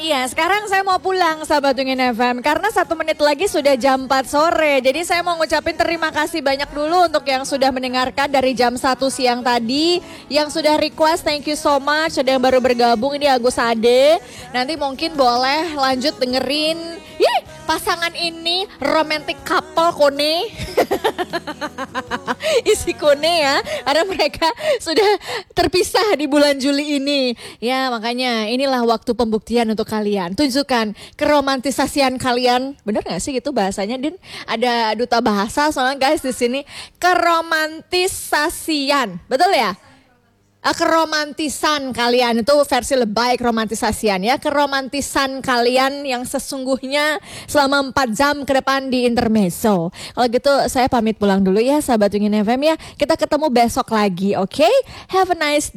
Iya, sekarang saya mau pulang sahabat Wingin FM karena 1 menit lagi sudah jam 4 sore. Jadi saya mau ngucapin terima kasih banyak dulu untuk yang sudah mendengarkan dari jam 1 siang tadi. Yang sudah request, thank you so much. Ada yang baru bergabung, ini Agus Ade. Nanti mungkin boleh lanjut dengerin. Pasangan ini romantic couple Kone. Isi Kone ya, karena mereka sudah terpisah di bulan Juli ini. Ya makanya inilah waktu pembuktian untuk kalian. Tunjukkan keromantisasian kalian. Bener gak sih gitu bahasanya, Din? Ada duta bahasa soalnya guys di sini. Keromantisasian, betul ya? Keromantisan kalian itu versi lebay keromantisasian ya. Keromantisan kalian yang sesungguhnya selama 4 jam ke depan di intermezzo. Kalau gitu saya pamit pulang dulu ya sahabat Wingin FM ya. Kita ketemu besok lagi, oke? Have a nice